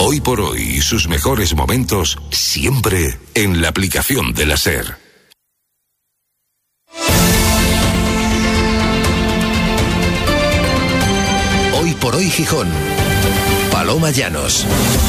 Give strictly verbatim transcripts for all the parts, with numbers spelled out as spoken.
Hoy por hoy y sus mejores momentos siempre en la aplicación de la SER. Hoy por hoy Gijón. Paloma Llanos.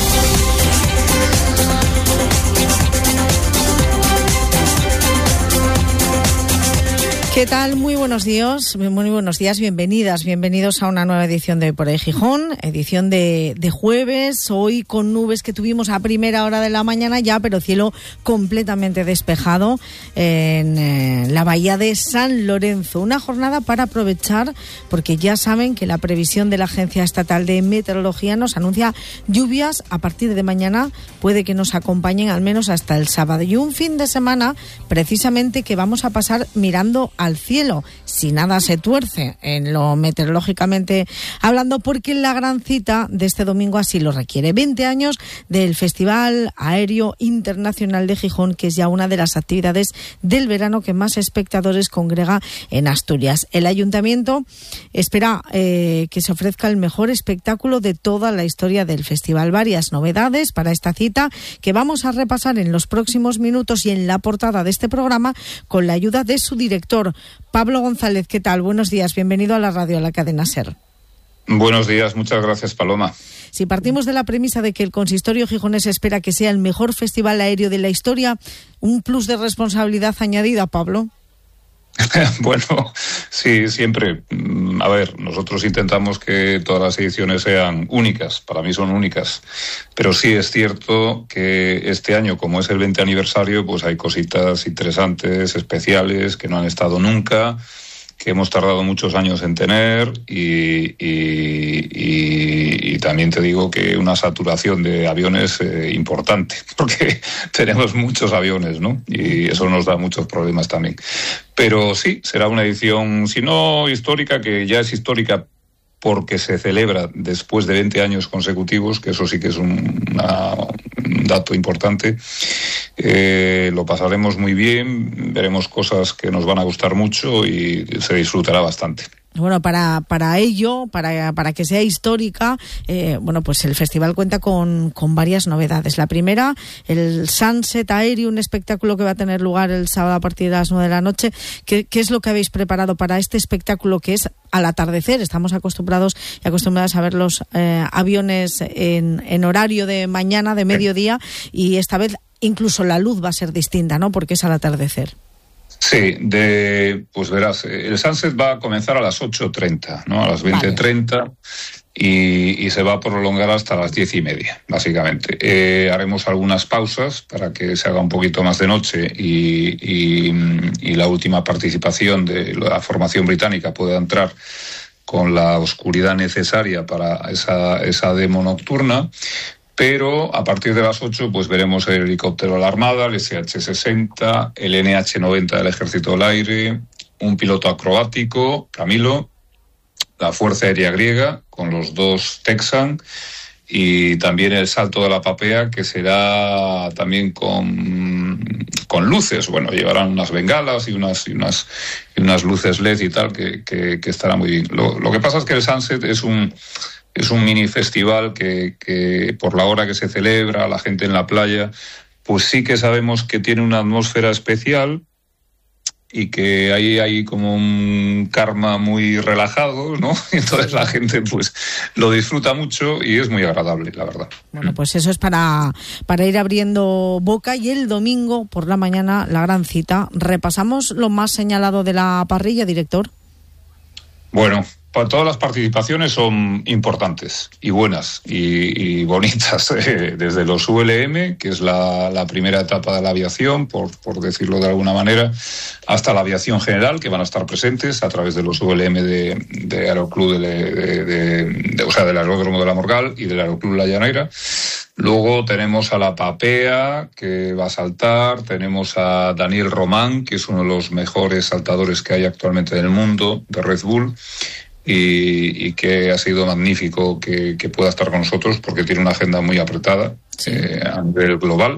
¿Qué tal? Muy buenos días, muy buenos días, bienvenidas, bienvenidos a una nueva edición de Hoy por Hoy Gijón, edición de, de jueves, hoy con nubes que tuvimos a primera hora de la mañana ya, pero cielo completamente despejado en eh, la bahía de San Lorenzo. Una jornada para aprovechar, porque ya saben que la previsión de la Agencia Estatal de Meteorología nos anuncia lluvias a partir de mañana, puede que nos acompañen al menos hasta el sábado, y un fin de semana precisamente que vamos a pasar mirando a al cielo, si nada se tuerce en lo meteorológicamente hablando, porque la gran cita de este domingo así lo requiere. veinte años del Festival Aéreo Internacional de Gijón, que es ya una de las actividades del verano que más espectadores congrega en Asturias. El Ayuntamiento espera eh, que se ofrezca el mejor espectáculo de toda la historia del festival. Varias novedades para esta cita que vamos a repasar en los próximos minutos y en la portada de este programa con la ayuda de su director, Pablo González. ¿Qué tal? Buenos días, bienvenido a la radio, a la cadena SER. Buenos días, muchas gracias, Paloma. Si partimos de la premisa de que el consistorio gijonés espera que sea el mejor festival aéreo de la historia, un plus de responsabilidad añadida, Pablo. Bueno, sí, siempre. A ver, nosotros intentamos que todas las ediciones sean únicas, para mí son únicas, pero sí es cierto que este año, como es el veinte aniversario, pues hay cositas interesantes, especiales, que no han estado nunca, que hemos tardado muchos años en tener y, y, y, y también te digo que una saturación de aviones eh, importante, porque tenemos muchos aviones, ¿no? Y eso nos da muchos problemas también. Pero sí, será una edición, si no histórica, que ya es histórica porque se celebra después de veinte años consecutivos, que eso sí que es un, una, un dato importante. Eh, lo pasaremos muy bien, veremos cosas que nos van a gustar mucho y se disfrutará bastante. Bueno, para para ello, para para que sea histórica, eh, bueno, pues el festival cuenta con, con varias novedades. La primera, el Sunset Aéreo, un espectáculo que va a tener lugar el sábado a partir de las nueve de la noche. ¿Qué, qué es lo que habéis preparado para este espectáculo que es al atardecer? Estamos acostumbrados y acostumbradas a ver los eh, aviones en, en horario de mañana, de mediodía, y esta vez incluso la luz va a ser distinta, ¿no? Porque es al atardecer. Sí, de, pues verás, el Sunset va a comenzar a las ocho treinta, ¿no? A las veinte treinta, vale. y, y se va a prolongar hasta las diez y media, básicamente. Eh, haremos algunas pausas para que se haga un poquito más de noche y, y, y la última participación de la formación británica pueda entrar con la oscuridad necesaria para esa, esa demo nocturna. Pero a partir de las ocho pues veremos el helicóptero de la Armada, el ese hache sesenta, el ene hache noventa del Ejército del Aire, un piloto acrobático, Camilo, la Fuerza Aérea Griega con los dos Texan y también el salto de la Papea, que será también con, con luces. Bueno, llevarán unas bengalas y unas, y unas, y unas luces L E D y tal, que, que, que estará muy bien. Lo, lo que pasa es que el Sunset es un... Es un mini festival que, que por la hora que se celebra, la gente en la playa, pues sí que sabemos que tiene una atmósfera especial y que ahí hay como un karma muy relajado, ¿no? Y entonces la gente pues lo disfruta mucho y es muy agradable, la verdad. Bueno, pues eso es para, para ir abriendo boca, y el domingo por la mañana la gran cita. Repasamos lo más señalado de la parrilla, director. Bueno, todas las participaciones son importantes y buenas y, y bonitas, eh, desde los U L M, que es la, la primera etapa de la aviación, por, por decirlo de alguna manera, hasta la aviación general, que van a estar presentes a través de los U L M de, de Aeroclub, de, de, de, de, o sea, del Aeródromo de la Morgal y del Aeroclub La Llanera. Luego tenemos a la Papea, que va a saltar, tenemos a Daniel Román, que es uno de los mejores saltadores que hay actualmente en el mundo, de Red Bull, y, y que ha sido magnífico que, que pueda estar con nosotros porque tiene una agenda muy apretada, sí. eh, a nivel global.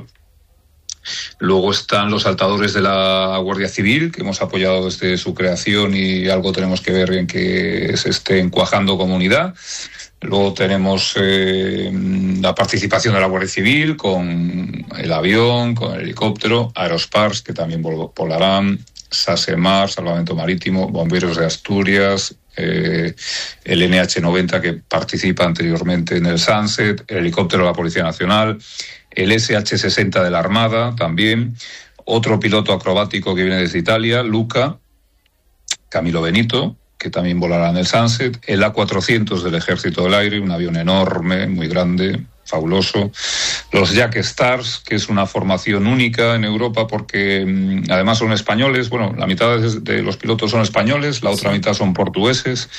Luego están los saltadores de la Guardia Civil, que hemos apoyado desde su creación y algo tenemos que ver en que se esté encuajando comunidad. Luego tenemos eh, la participación de la Guardia Civil con el avión, con el helicóptero, Aerospars, que también vol- volarán, SASEMAR, Salvamento Marítimo, Bomberos de Asturias, eh, el N H noventa, que participa anteriormente en el Sunset, el helicóptero de la Policía Nacional, el S H sesenta de la Armada también, otro piloto acrobático que viene desde Italia, Luca, Camilo Benito, que también volará en el Sunset, el A cuatrocientos del Ejército del Aire, un avión enorme, muy grande, fabuloso, los Jack Stars, que es una formación única en Europa porque mmm, además son españoles, bueno, la mitad de, de los pilotos son españoles, la otra mitad son portugueses,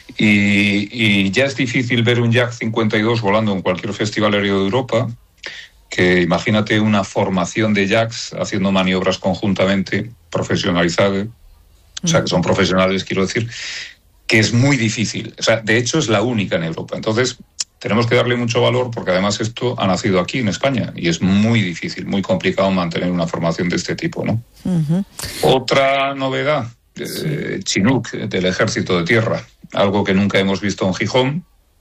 y, y ya es difícil ver un Jack cincuenta y dos volando en cualquier festival aéreo de Europa, que imagínate una formación de Jacks haciendo maniobras conjuntamente, profesionalizadas, o sea, que son profesionales, quiero decir, que es muy difícil. O sea, de hecho es la única en Europa. Entonces, tenemos que darle mucho valor porque además esto ha nacido aquí en España y es muy difícil, muy complicado mantener una formación de este tipo, ¿no? Uh-huh. Otra novedad, eh, Chinook, del Ejército de Tierra, algo que nunca hemos visto en Gijón.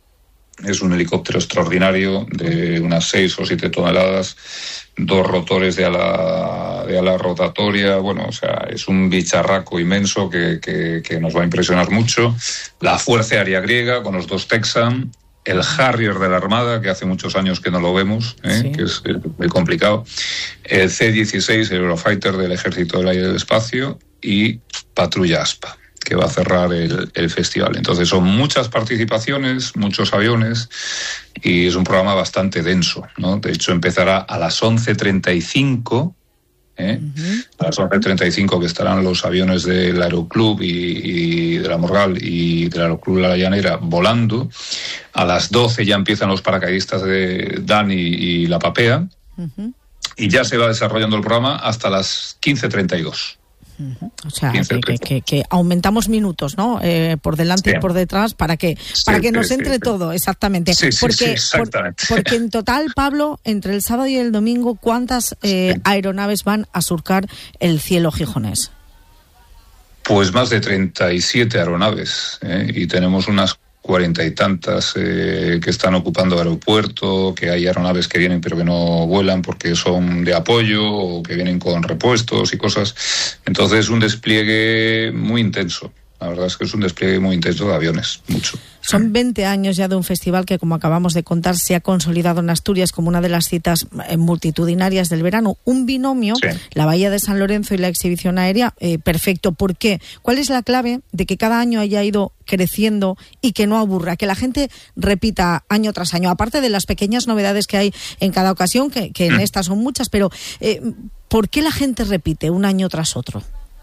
Es un helicóptero extraordinario de unas seis o siete toneladas, dos rotores de ala, de ala rotatoria, bueno, o sea, es un bicharraco inmenso que, que, que nos va a impresionar mucho. La Fuerza Aérea Griega con los dos Texan, el Harrier de la Armada, que hace muchos años que no lo vemos, ¿eh? Sí. Que es, es muy complicado, el C dieciséis, el Eurofighter del Ejército del Aire y del Espacio, y Patrulla Aspa, que va a cerrar el, el festival. Entonces son muchas participaciones, muchos aviones, y es un programa bastante denso, ¿no? De hecho empezará a las once treinta y cinco, ¿eh? Uh-huh. A las once treinta y cinco que estarán los aviones del Aeroclub y, y de la Morgal y del Aeroclub La Llanera volando. A las doce ya empiezan los paracaidistas de Dani y La Papea, uh-huh. Y ya se va desarrollando el programa hasta las quince treinta y dos. O sea, que, que, que, que aumentamos minutos, ¿no? Eh, por delante sí. y por detrás para que sí, para que nos sí, entre sí, todo, exactamente. Sí, sí, porque, sí, exactamente. Por, porque en total, Pablo, entre el sábado y el domingo, ¿cuántas eh, sí. aeronaves van a surcar el cielo gijonés? Pues más de treinta y siete aeronaves, ¿eh? Y tenemos unas cuarenta y tantas eh, que están ocupando aeropuerto, que hay aeronaves que vienen pero que no vuelan porque son de apoyo o que vienen con repuestos y cosas. Entonces un despliegue muy intenso. La verdad es que es un despliegue muy intenso de aviones, mucho. Son veinte años ya de un festival que, como acabamos de contar, se ha consolidado en Asturias como una de las citas multitudinarias del verano. Un binomio, sí. La Bahía de San Lorenzo y la exhibición aérea, eh, perfecto. ¿Por qué? ¿Cuál es la clave de que cada año haya ido creciendo y que no aburra? Que la gente repita año tras año, aparte de las pequeñas novedades que hay en cada ocasión, que, que en estas son muchas, pero eh, ¿por qué la gente repite un año tras otro?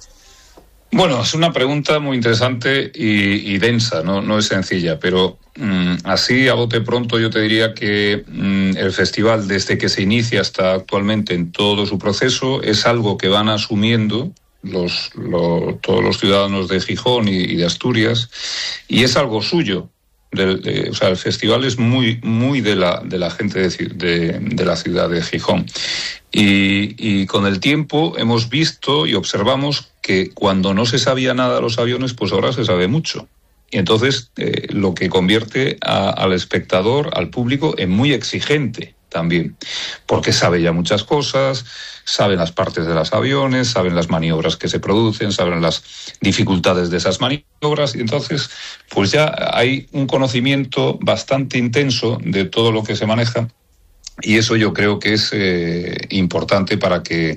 Bueno, es una pregunta muy interesante y, y densa, no, no es sencilla, pero mmm, así a bote pronto yo te diría que mmm, el festival, desde que se inicia hasta actualmente en todo su proceso, es algo que van asumiendo los, los, todos los ciudadanos de Gijón y, y de Asturias, y es algo suyo. De, de, o sea, el festival es muy, muy de la, de la gente de, de, de la ciudad de Gijón. Y, y con el tiempo hemos visto y observamos que cuando no se sabía nada de los aviones, pues ahora se sabe mucho. Y entonces eh, lo que convierte a, al espectador, al público, en muy exigente también, porque sabe ya muchas cosas, saben las partes de los aviones, saben las maniobras que se producen, saben las dificultades de esas maniobras, y entonces pues ya hay un conocimiento bastante intenso de todo lo que se maneja, y eso yo creo que es eh, importante para que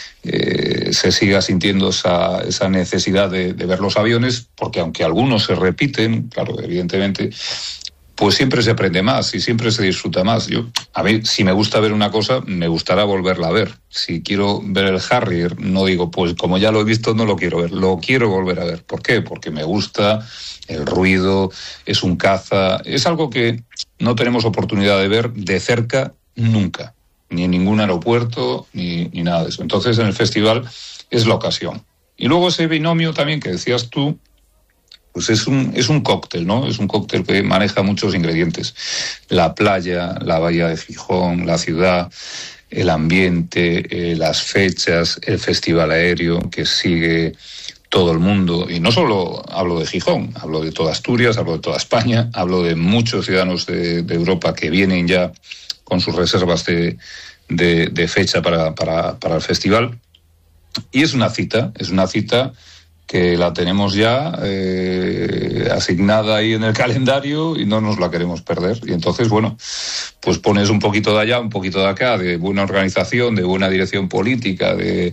eh, se siga sintiendo esa, esa necesidad de, de ver los aviones, porque aunque algunos se repiten, claro, evidentemente, pues siempre se aprende más y siempre se disfruta más. Yo, a mí, si me gusta ver una cosa, me gustará volverla a ver. Si quiero ver el Harrier, no digo, pues como ya lo he visto, no lo quiero ver. Lo quiero volver a ver. ¿Por qué? Porque me gusta el ruido, es un caza, es algo que no tenemos oportunidad de ver de cerca nunca, ni en ningún aeropuerto, ni, ni nada de eso. Entonces, en el festival es la ocasión. Y luego ese binomio también que decías tú, pues es un es un cóctel, ¿no? Es un cóctel que maneja muchos ingredientes. La playa, la bahía de Gijón, la ciudad, el ambiente, eh, las fechas, el festival aéreo que sigue todo el mundo, y no solo hablo de Gijón, hablo de toda Asturias, hablo de toda España, hablo de muchos ciudadanos de, de Europa que vienen ya con sus reservas de, de, de fecha para, para, para el festival. Y es una cita, es una cita que la tenemos ya eh, asignada ahí en el calendario y no nos la queremos perder. Y entonces, bueno, pues pones un poquito de allá, un poquito de acá, de buena organización, de buena dirección política, de,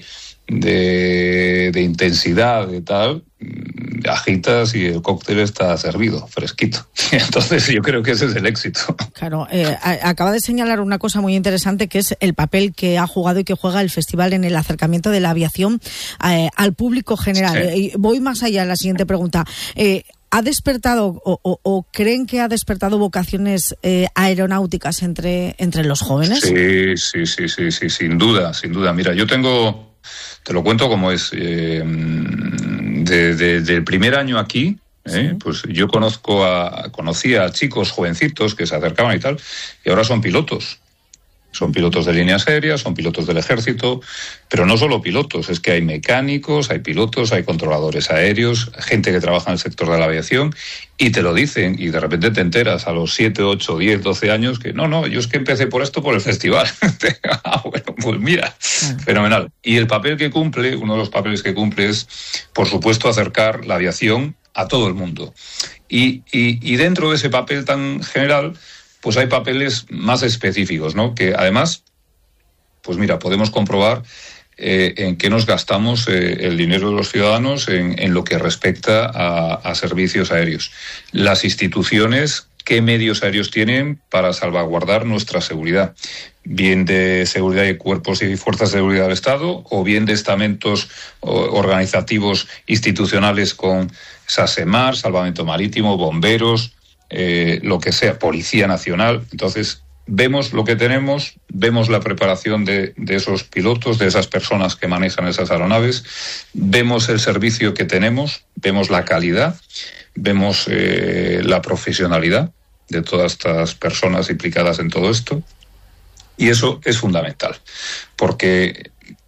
de, de intensidad, de tal, agitas y el cóctel está servido, fresquito. Entonces yo creo que ese es el éxito. Claro, eh, acaba de señalar una cosa muy interesante, que es el papel que ha jugado y que juega el festival en el acercamiento de la aviación eh, al público general. Sí. Eh, voy más allá, la siguiente pregunta. Eh, ¿Ha despertado o, o, o creen que ha despertado vocaciones eh, aeronáuticas entre, entre los jóvenes? Sí, sí, sí, sí, sí, sin duda, sin duda. Mira, yo tengo, te lo cuento como es, eh, de, de, del primer año aquí, eh, sí. pues yo conozco a, conocí a chicos jovencitos que se acercaban y tal, y ahora son pilotos. Son pilotos de líneas aéreas, son pilotos del ejército, pero no solo pilotos, es que hay mecánicos, hay pilotos, hay controladores aéreos, gente que trabaja en el sector de la aviación, y te lo dicen, y de repente te enteras a los siete, ocho, diez, doce años que no, no, yo es que empecé por esto por el festival. Ah, bueno, pues mira, sí. Fenomenal. Y el papel que cumple, uno de los papeles que cumple es, por supuesto, acercar la aviación a todo el mundo. Y, y, y dentro de ese papel tan general, pues hay papeles más específicos, ¿no? Que además, pues mira, podemos comprobar eh, en qué nos gastamos eh, el dinero de los ciudadanos en, en lo que respecta a, a servicios aéreos. Las instituciones, ¿qué medios aéreos tienen para salvaguardar nuestra seguridad? Bien de seguridad y cuerpos y fuerzas de seguridad del Estado, o bien de estamentos organizativos institucionales con SASEMAR, Salvamento Marítimo, bomberos, Eh, lo que sea, Policía Nacional. Entonces, vemos lo que tenemos, vemos la preparación de, de esos pilotos, de esas personas que manejan esas aeronaves, vemos el servicio que tenemos, vemos la calidad, vemos eh, la profesionalidad de todas estas personas implicadas en todo esto, y eso es fundamental, porque,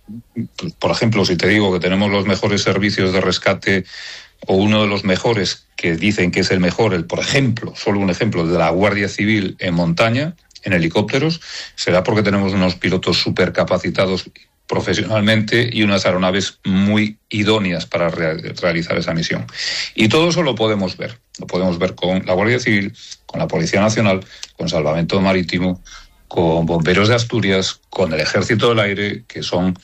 por ejemplo, si te digo que tenemos los mejores servicios de rescate, o uno de los mejores, que dicen que es el mejor, el por ejemplo, solo un ejemplo, de la Guardia Civil en montaña, en helicópteros, será porque tenemos unos pilotos súper capacitados profesionalmente y unas aeronaves muy idóneas para re- realizar esa misión. Y todo eso lo podemos ver. Lo podemos ver con la Guardia Civil, con la Policía Nacional, con Salvamento Marítimo, con Bomberos de Asturias, con el Ejército del Aire, que son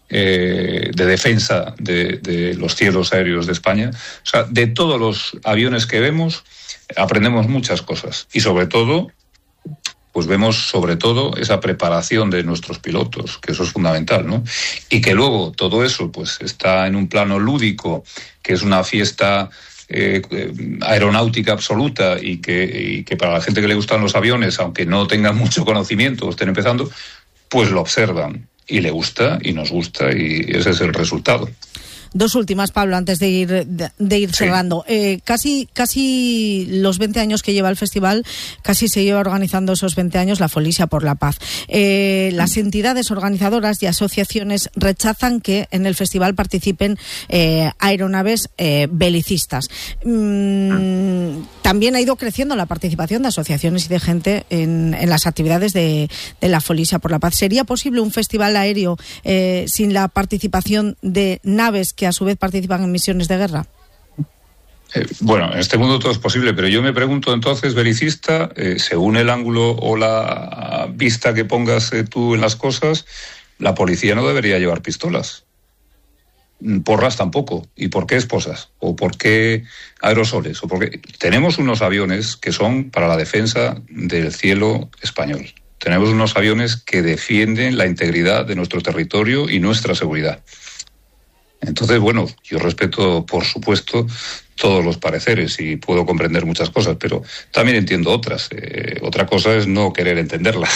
Eh, de defensa de, de los cielos aéreos de España. O sea, de todos los aviones que vemos aprendemos muchas cosas, y sobre todo pues vemos sobre todo esa preparación de nuestros pilotos, que eso es fundamental, ¿no? Y que luego todo eso pues está en un plano lúdico, que es una fiesta eh, aeronáutica absoluta, y que, y que para la gente que le gustan los aviones, aunque no tengan mucho conocimiento o estén empezando, pues lo observan y le gusta y nos gusta, y ese es el resultado. Dos últimas, Pablo, antes de ir de, de ir cerrando. Sí. Eh, casi casi los veinte años que lleva el festival, casi se lleva organizando esos veinte años la Folicia por la Paz. Eh, las entidades organizadoras y asociaciones rechazan que en el festival participen eh, aeronaves eh, belicistas. Mm, también ha ido creciendo la participación de asociaciones y de gente en, en las actividades de, de la Folicia por la Paz. ¿Sería posible un festival aéreo eh, sin la participación de naves que a su vez participan en misiones de guerra? Eh, bueno, en este mundo todo es posible, pero yo me pregunto entonces, belicista, eh, según el ángulo o la vista que pongas eh, tú en las cosas, la policía no debería llevar pistolas. Porras tampoco. ¿Y por qué esposas? ¿O por qué aerosoles? ¿O por qué? Tenemos unos aviones que son para la defensa del cielo español. Tenemos unos aviones que defienden la integridad de nuestro territorio y nuestra seguridad. Entonces, bueno, yo respeto, por supuesto, todos los pareceres y puedo comprender muchas cosas, pero también entiendo otras. Eh, otra cosa es no querer entenderlas,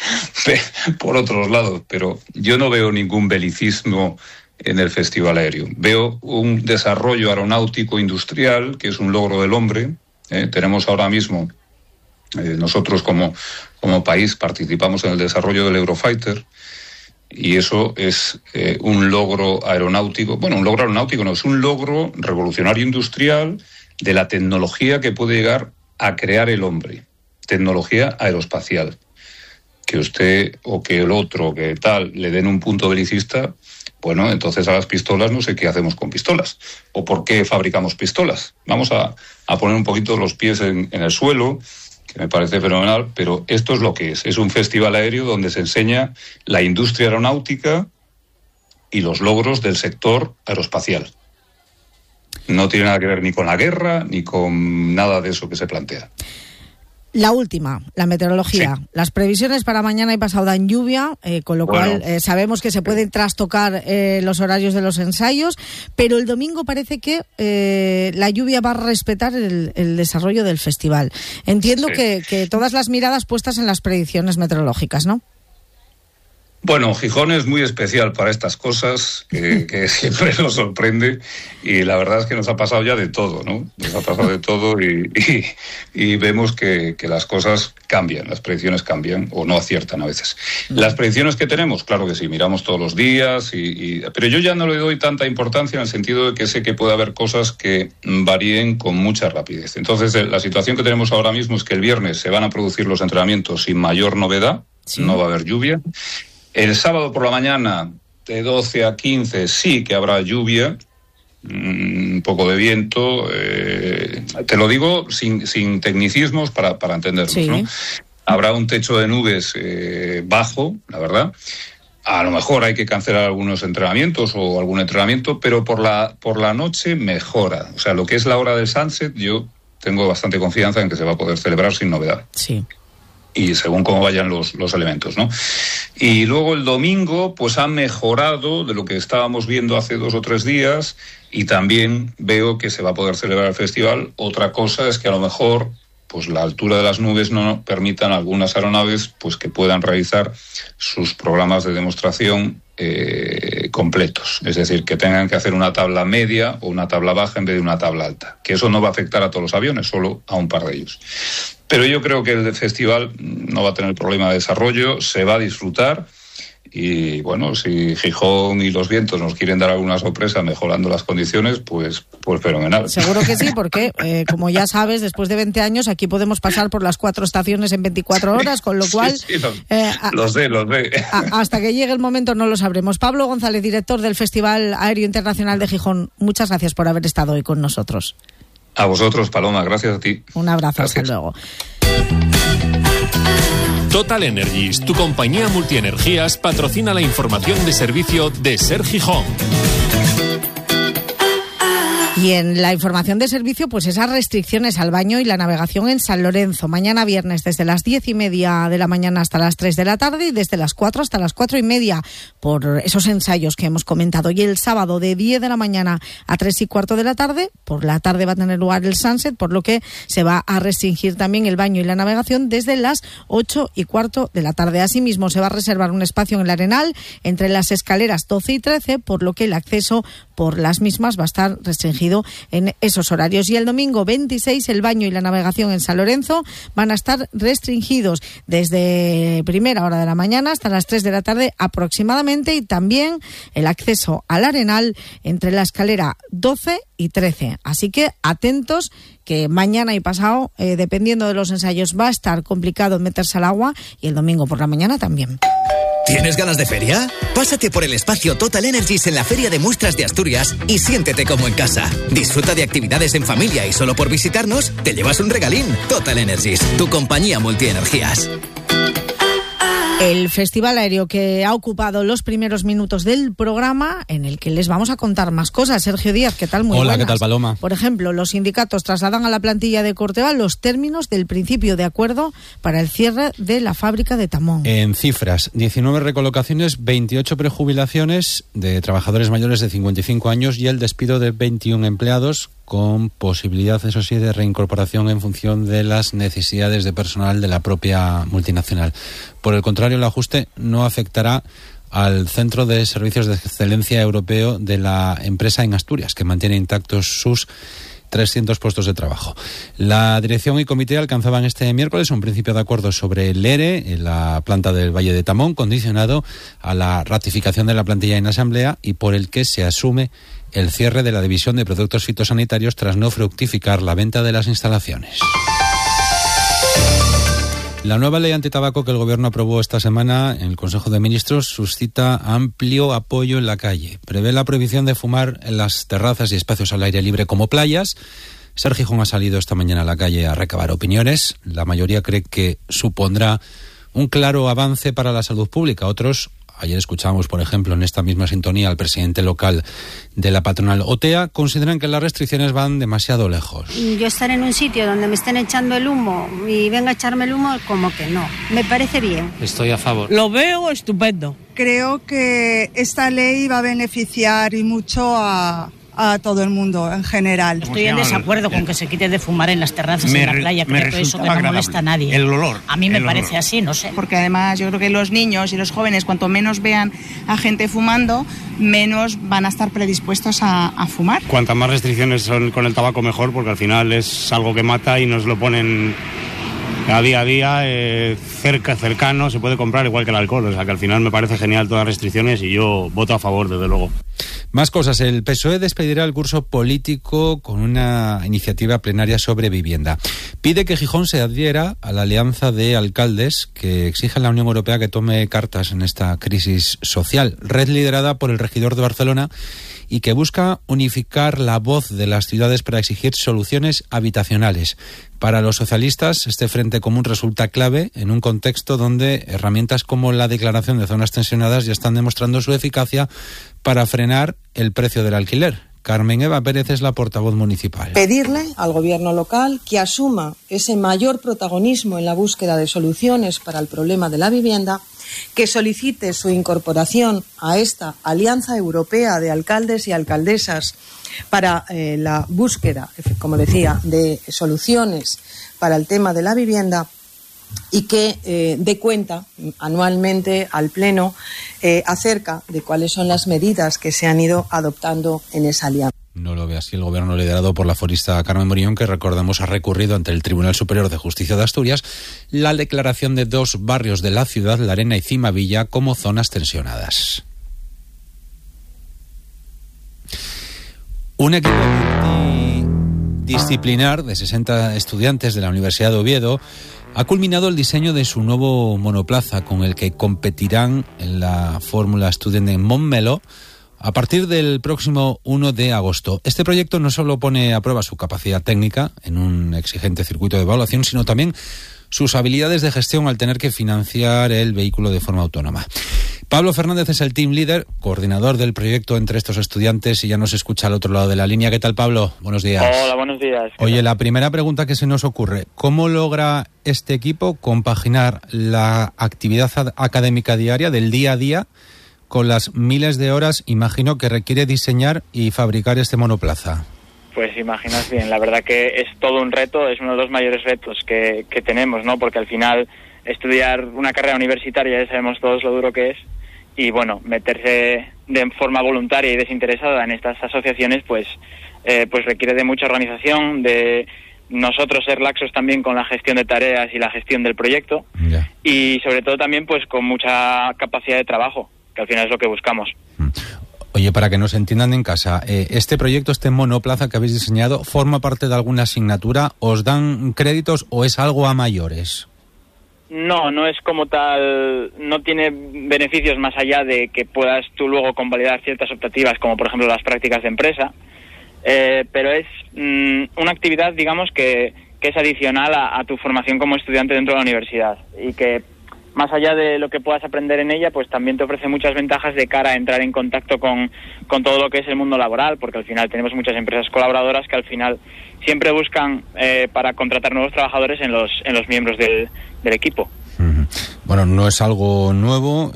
por otros lados. Pero yo no veo ningún belicismo en el Festival Aéreo. Veo un desarrollo aeronáutico industrial, que es un logro del hombre. Eh, tenemos ahora mismo, eh, nosotros como, como país participamos en el desarrollo del Eurofighter, Y eso es eh, un logro aeronáutico, bueno, un logro aeronáutico no, es un logro revolucionario industrial de la tecnología que puede llegar a crear el hombre, tecnología aeroespacial. Que usted o que el otro, que tal, le den un punto belicista, bueno, entonces a las pistolas no sé qué hacemos con pistolas, o por qué fabricamos pistolas. Vamos a, a poner un poquito los pies en, en el suelo, que me parece fenomenal, pero esto es lo que es. Es un festival aéreo donde se enseña la industria aeronáutica y los logros del sector aeroespacial. No tiene nada que ver ni con la guerra, ni con nada de eso que se plantea. La última, la meteorología. Sí. Las previsiones para mañana y pasado dan lluvia, eh, con lo bueno, cual eh, sabemos que se pueden trastocar eh, los horarios de los ensayos, pero el domingo parece que eh, la lluvia va a respetar el, el desarrollo del festival. Entiendo sí. que, que todas las miradas puestas en las predicciones meteorológicas, ¿no? Bueno, Gijón es muy especial para estas cosas, que, que siempre nos sorprende, y la verdad es que nos ha pasado ya de todo, ¿no? Nos ha pasado de todo y, y, y vemos que, que las cosas cambian, las predicciones cambian o no aciertan a veces. Las predicciones que tenemos, claro que sí, miramos todos los días, y, y, pero yo ya no le doy tanta importancia en el sentido de que sé que puede haber cosas que varíen con mucha rapidez. Entonces, la situación que tenemos ahora mismo es que el viernes se van a producir los entrenamientos sin mayor novedad, sí. No va a haber lluvia. El sábado por la mañana, de doce a quince, sí que habrá lluvia, un poco de viento. Eh, te lo digo sin, sin tecnicismos para, para entendernos, sí. ¿no? Habrá un techo de nubes eh, bajo, la verdad. A lo mejor hay que cancelar algunos entrenamientos o algún entrenamiento, pero por la, por la noche mejora. O sea, lo que es la hora del sunset, yo tengo bastante confianza en que se va a poder celebrar sin novedad. Sí. Y según cómo vayan los, los elementos, ¿no? Y luego el domingo, pues ha mejorado de lo que estábamos viendo hace dos o tres días, y también veo que se va a poder celebrar el festival. Otra cosa es que a lo mejor, pues la altura de las nubes no permitan a algunas aeronaves, pues que puedan realizar sus programas de demostración eh, completos. Es decir, que tengan que hacer una tabla media o una tabla baja en vez de una tabla alta. Que eso no va a afectar a todos los aviones, solo a un par de ellos. Pero yo creo que el festival no va a tener problema de desarrollo, se va a disfrutar, y bueno, si Gijón y los vientos nos quieren dar alguna sorpresa mejorando las condiciones, pues, pues fenomenal. Seguro que sí, porque eh, como ya sabes, después de veinte años aquí podemos pasar por las cuatro estaciones en veinticuatro horas, con lo cual... Sí, sí, los, eh, a, los de, los de. A, hasta que llegue el momento no lo sabremos. Pablo González, director del Festival Aéreo Internacional de Gijón, muchas gracias por haber estado hoy con nosotros. A vosotros, Paloma, gracias a ti. Un abrazo, gracias. Hasta luego. Total Energies, tu compañía multienergías, patrocina la información de servicio de Ser Gijón. Y en la información de servicio, pues esas restricciones al baño y la navegación en San Lorenzo. Mañana viernes desde las diez y media de la mañana hasta las tres de la tarde, y desde las cuatro hasta las cuatro y media por esos ensayos que hemos comentado. Y el sábado de diez de la mañana a tres y cuarto de la tarde, por la tarde va a tener lugar el sunset, por lo que se va a restringir también el baño y la navegación desde las ocho y cuarto de la tarde. Asimismo, se va a reservar un espacio en el Arenal entre las escaleras doce y trece, por lo que el acceso por las mismas va a estar restringido en esos horarios. Y el domingo veintiséis, el baño y la navegación en San Lorenzo van a estar restringidos desde primera hora de la mañana hasta las tres de la tarde aproximadamente, y también el acceso al Arenal entre la escalera doce y trece. Así que atentos, que mañana y pasado, eh, dependiendo de los ensayos, va a estar complicado meterse al agua, y el domingo por la mañana también. ¿Tienes ganas de feria? Pásate por el espacio Total Energies en la Feria de Muestras de Asturias y siéntete como en casa. Disfruta de actividades en familia, y solo por visitarnos te llevas un regalín. Total Energies, tu compañía multienergías. El festival aéreo que ha ocupado los primeros minutos del programa, en el que les vamos a contar más cosas. Sergio Díaz, ¿qué tal? Muy Hola, buenas. ¿qué tal, Paloma? Por ejemplo, los sindicatos trasladan a la plantilla de Corteval los términos del principio de acuerdo para el cierre de la fábrica de Tamón. En cifras, diecinueve recolocaciones, veintiocho prejubilaciones de trabajadores mayores de cincuenta y cinco años y el despido de veintiún empleados, con posibilidad, eso sí, de reincorporación en función de las necesidades de personal de la propia multinacional. Por el contrario, el ajuste no afectará al Centro de Servicios de Excelencia Europeo de la empresa en Asturias, que mantiene intactos sus trescientos puestos de trabajo. La dirección y comité alcanzaban este miércoles un principio de acuerdo sobre el ERE en la planta del Valle de Tamón, condicionado a la ratificación de la plantilla en asamblea y por el que se asume el cierre de la división de productos fitosanitarios tras no fructificar la venta de las instalaciones. La nueva ley antitabaco que el Gobierno aprobó esta semana en el Consejo de Ministros suscita amplio apoyo en la calle. Prevé la prohibición de fumar en las terrazas y espacios al aire libre como playas. Ser Gijón ha salido esta mañana a la calle a recabar opiniones. La mayoría cree que supondrá un claro avance para la salud pública. Otros, ayer escuchábamos, por ejemplo, en esta misma sintonía al presidente local de la patronal OTEA, consideran que las restricciones van demasiado lejos. Yo estar en un sitio donde me estén echando el humo y venga a echarme el humo, como que no. Me parece bien. Estoy a favor. Lo veo estupendo. Creo que esta ley va a beneficiar y mucho a... a todo el mundo en general. Estoy en desacuerdo con que se quite de fumar en las terrazas me, en la playa, creo que eso que no molesta a nadie. El olor. A mí me el parece olor. así, no sé. Porque además yo creo que los niños y los jóvenes, cuanto menos vean a gente fumando, menos van a estar predispuestos a, a fumar. Cuantas más restricciones son con el tabaco mejor, porque al final es algo que mata y nos lo ponen a día a día, eh, cerca, cercano, se puede comprar igual que el alcohol. O sea que al final me parece genial todas las restricciones y yo voto a favor, desde luego. Más cosas. El P S O E despedirá el curso político con una iniciativa plenaria sobre vivienda. Pide que Gijón se adhiera a la alianza de alcaldes que exige a la Unión Europea que tome cartas en esta crisis social. Red liderada por el regidor de Barcelona y que busca unificar la voz de las ciudades para exigir soluciones habitacionales. Para los socialistas, este frente común resulta clave en un contexto donde herramientas como la declaración de zonas tensionadas ya están demostrando su eficacia para frenar el precio del alquiler. Carmen Eva Pérez es la portavoz municipal. Pedirle al gobierno local que asuma ese mayor protagonismo en la búsqueda de soluciones para el problema de la vivienda, que solicite su incorporación a esta Alianza Europea de Alcaldes y Alcaldesas para eh, la búsqueda, como decía, de soluciones para el tema de la vivienda y que eh, dé cuenta anualmente al Pleno eh, acerca de cuáles son las medidas que se han ido adoptando en esa alianza. No lo ve así el gobierno liderado por la forista Carmen Morión, que recordemos ha recurrido ante el Tribunal Superior de Justicia de Asturias la declaración de dos barrios de la ciudad, La Arena y Cimavilla, como zonas tensionadas. Un equipo multidisciplinar de sesenta estudiantes de la Universidad de Oviedo ha culminado el diseño de su nuevo monoplaza con el que competirán en la Fórmula Student en Montmeló a partir del próximo uno de agosto. Este proyecto no solo pone a prueba su capacidad técnica en un exigente circuito de evaluación, sino también sus habilidades de gestión al tener que financiar el vehículo de forma autónoma. Pablo Fernández es el team leader, coordinador del proyecto entre estos estudiantes y ya nos escucha al otro lado de la línea. ¿Qué tal, Pablo? Buenos días. Hola, buenos días. Oye, la primera pregunta que se nos ocurre, ¿cómo logra este equipo compaginar la actividad académica diaria del día a día con las miles de horas, imagino, que requiere diseñar y fabricar este monoplaza? Pues imaginas bien, la verdad que es todo un reto, es uno de los mayores retos que, que tenemos, ¿no? Porque al final estudiar una carrera universitaria ya sabemos todos lo duro que es y bueno, meterse de forma voluntaria y desinteresada en estas asociaciones pues, eh, pues requiere de mucha organización, de nosotros ser laxos también con la gestión de tareas y la gestión del proyecto yeah. y sobre todo también pues con mucha capacidad de trabajo, que al final es lo que buscamos. Oye, para que nos entiendan en casa, eh, ¿este proyecto, este monoplaza que habéis diseñado, forma parte de alguna asignatura? ¿Os dan créditos o es algo a mayores? No, no es como tal, no tiene beneficios más allá de que puedas tú luego convalidar ciertas optativas, como por ejemplo las prácticas de empresa, eh, pero es mmm, una actividad, digamos, que, que es adicional a, a tu formación como estudiante dentro de la universidad y que más allá de lo que puedas aprender en ella, pues también te ofrece muchas ventajas de cara a entrar en contacto con, con todo lo que es el mundo laboral, porque al final tenemos muchas empresas colaboradoras que al final siempre buscan eh, para contratar nuevos trabajadores en los en los miembros del, del equipo. Uh-huh. Bueno, no es algo nuevo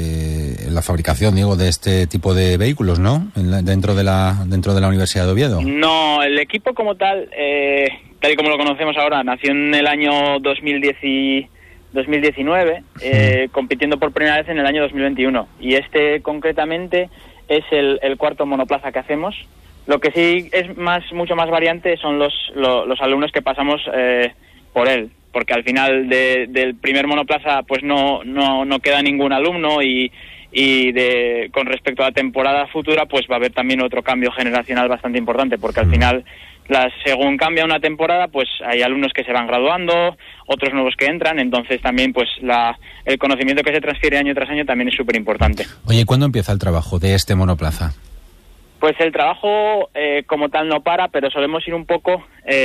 eh, la fabricación, digo, de este tipo de vehículos, ¿no? En la, dentro de la dentro de la Universidad de Oviedo. No, el equipo como tal, eh, tal y como lo conocemos ahora, nació en el año dos mil diez dos mil diecinueve, eh, compitiendo por primera vez en el año dos mil veintiuno. Y este concretamente es el, el cuarto monoplaza que hacemos. Lo que sí es más mucho más variante son los, lo, los alumnos que pasamos eh, por él, porque al final de, del primer monoplaza pues no, no, no queda ningún alumno y, y de, con respecto a la temporada futura pues va a haber también otro cambio generacional bastante importante, porque al final las, según cambia una temporada pues hay alumnos que se van graduando, otros nuevos que entran, entonces también pues la, el conocimiento que se transfiere año tras año también es súper importante. Oye, ¿cuándo empieza el trabajo de este monoplaza? Pues el trabajo eh, como tal no para, pero solemos ir un poco... Eh,